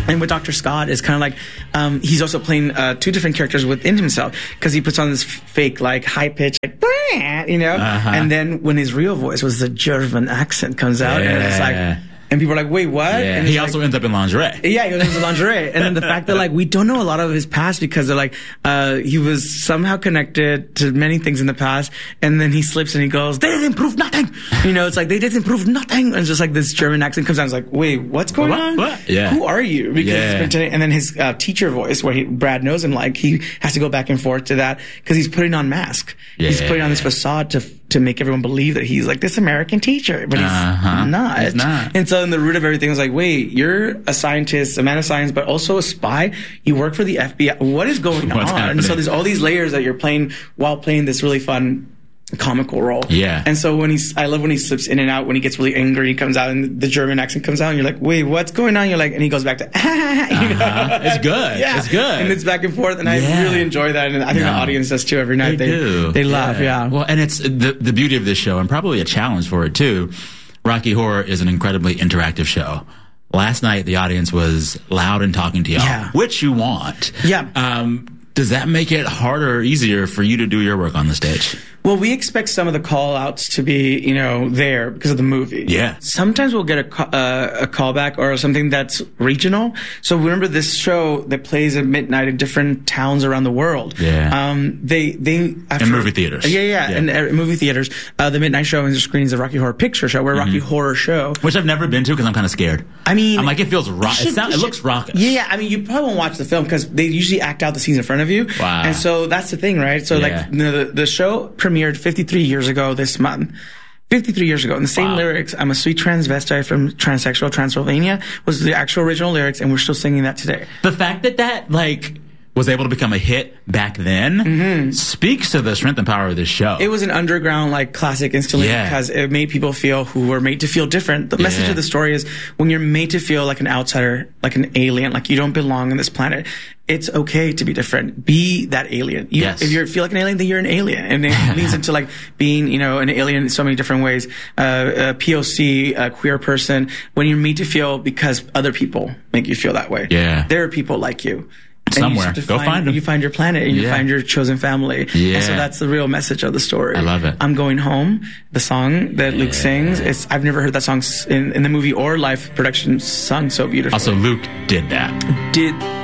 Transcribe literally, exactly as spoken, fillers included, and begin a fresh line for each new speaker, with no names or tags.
And with Doctor Scott, it's kind of like um, he's also playing uh, two different characters within himself because he puts on this fake, like, high pitch, like, you know. Uh-huh. And then when his real voice was the German accent comes out, yeah. and it's like. And people are like, wait, what?
Yeah.
And
he
like,
also ends up in lingerie.
Yeah, he goes into lingerie. And then the fact that, like, we don't know a lot of his past because they're like, uh, he was somehow connected to many things in the past. And then he slips and he goes, they didn't prove nothing. You know, it's like, they didn't prove nothing. And it's just like this German accent comes out. It's like, wait, what's going
what?
on?
What? Yeah.
Who are you? Because
yeah.
he's pretending. And then his uh, teacher voice, where he, Brad knows him, like, he has to go back and forth to that because he's putting on mask. Yeah. He's putting on this facade to to make everyone believe that he's like this American teacher, but he's
uh-huh.
not.
He's not.
And so in the root of everything, I was like, wait, you're a scientist, a man of science, but also a spy. You work for the F B I. What is going
What's
on?
happening?
And so there's all these layers that you're playing while playing this really fun comical role.
Yeah.
And so when he's, I love when he slips in and out, when he gets really angry, he comes out and the German accent comes out and you're like, wait, what's going on? You're like, and he goes back to, you know?
Uh-huh. It's good.
Yeah.
It's good.
And it's back and forth. And
yeah.
I really enjoy that. And I think no. the audience does too every night.
They,
They,
do.
They laugh. Yeah.
yeah. Well, and it's the, the beauty of this show and probably a challenge for it too. Rocky Horror is an incredibly interactive show. Last night, the audience was loud and talking to y'all,
yeah.
which you want.
Yeah.
Um, does that make it harder or easier for you to do your work on the stage?
Well, we expect some of the call outs to be, you know, there because of the movie.
Yeah.
Sometimes we'll get a, uh, a callback or something that's regional. So remember this show that plays at midnight in different towns around the world.
Yeah.
Um, they, they, after,
in movie theaters.
Yeah, yeah, yeah. in uh, movie theaters. Uh, the midnight show and the screens of Rocky Horror Picture Show. We're a Rocky mm-hmm. Horror Show.
Which I've never been to because I'm kind of scared.
I mean.
I'm like, it feels rock. It, sound, it looks raucous.
Yeah, yeah. I mean, you probably won't watch the film because they usually act out the scenes in front of you.
Wow.
And so that's the thing, right? So
yeah.
like, the, the show premiered fifty-three years ago this month. fifty-three years ago. And the same
wow.
lyrics, I'm a sweet transvestite from transsexual Transylvania, was the actual original lyrics, and we're still singing that today.
The fact that that, like, was able to become a hit back then
mm-hmm.
speaks to the strength and power of this show.
It was an underground, like, classic instantly
yeah.
because it made people feel who were made to feel different. The yeah. message of the story is when you're made to feel like an outsider, like an alien, like you don't belong on this planet, it's okay to be different. Be that alien. You,
yes.
If you feel like an alien, then you're an alien. And it leads into like being, you know, an alien in so many different ways. Uh, a P O C, a queer person, when you're made to feel because other people make you feel that way.
Yeah.
There are people like you. And
somewhere.
You
Go
find,
find them.
You find your planet and you
yeah.
find your chosen family.
Yeah.
And so that's the real message of the story.
I love it.
I'm Going Home, the song that
yeah.
Luke sings. It's, I've never heard that song in, in the movie or live production sung so beautifully.
Also, Luke did that.
Did